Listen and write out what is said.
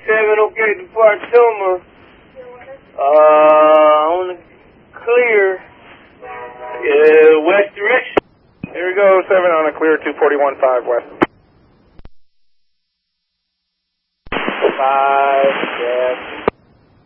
okay, to Partoma. On the clear, west direction. Here we go, 7 on a clear, 241.5 west. 5, yes.